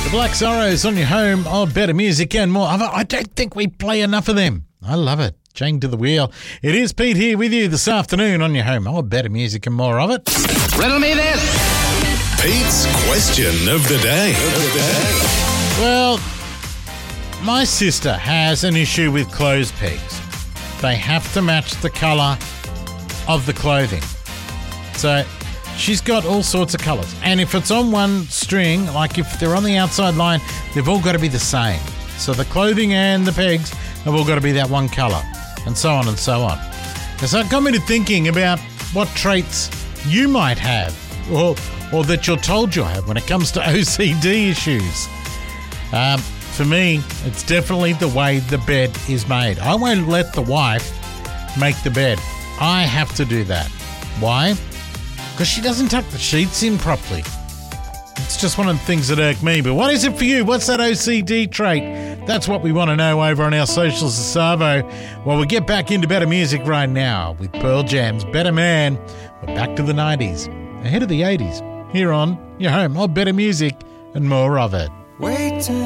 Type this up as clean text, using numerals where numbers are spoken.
The Black Sorrows on your home of better music and more. I don't think we play enough of them. I love it. Chained to the wheel. It is Pete here with you this afternoon on your home of better music and more of it. Riddle me this. Pete's question of the day. Well, my sister has an issue with clothes pegs. They have to match the colour of the clothing. So she's got all sorts of colours. And if it's on one string, like if they're on the outside line, they've all got to be the same. So the clothing and the pegs have all got to be that one colour, and so on and so on. And so it got me to thinking about what traits you might have or that you're told you have when it comes to OCD issues. For me, it's definitely the way the bed is made. I won't let the wife make the bed. I have to do that. Why? Because she doesn't tuck the sheets in properly. It's just one of the things that irk me. But what is it for you? What's that OCD trait? That's what we want to know over on our socials, Savo. Well, we get back into better music right now with Pearl Jam's Better Man. We're back to the 90s, ahead of the 80s, here on your home of better music and more of it. Wait till